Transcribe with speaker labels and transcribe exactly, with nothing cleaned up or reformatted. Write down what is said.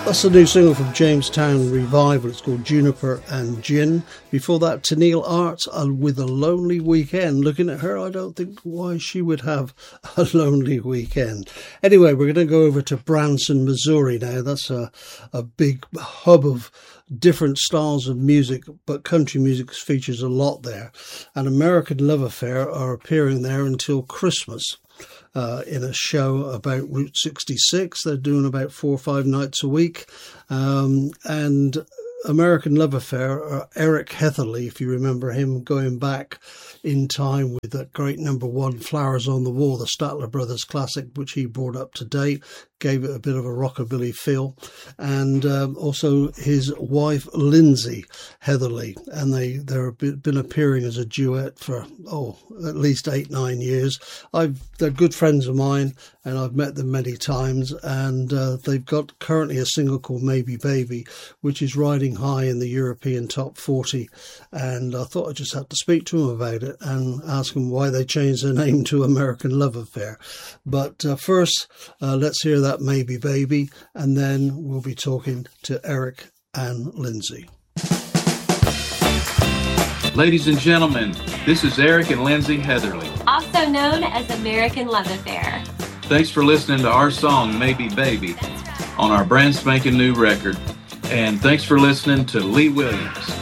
Speaker 1: That's a new single from Jamestown Revival. It's called Juniper and Gin. Before that, Tennille Arts uh, with A Lonely Weekend. Looking at her, I don't think why she would have a lonely weekend. Anyway, we're going to go over to Branson, Missouri now. That's a, a big hub of different styles of music, but country music features a lot there. And American Love Affair are appearing there until Christmas. Uh, in a show about Route sixty-six. They're doing about four or five nights a week. Um, and American Love Affair, uh, Eric Heatherly, if you remember him going back in time with that great number one, Flowers on the Wall, the Statler Brothers classic, which he brought up to date, gave it a bit of a rockabilly feel. And um, also his wife, Lindsay Heatherly, and they, they've been appearing as a duet for, oh, at least eight, nine years. I've, they're good friends of mine, and I've met them many times, and uh, they've got currently a single called Maybe Baby, which is riding high in the European top forty, and I thought I just had to speak to them about it and ask them why they changed their name to American Love Affair. But uh, first, uh, let's hear that Maybe Baby, and then we'll be talking to Eric and Lindsay.
Speaker 2: Ladies and gentlemen, this is Eric and Lindsay Heatherly,
Speaker 3: also known as American Love Affair.
Speaker 2: Thanks for listening to our song, Maybe Baby, on our brand spanking new record. And thanks for listening to Lee Williams.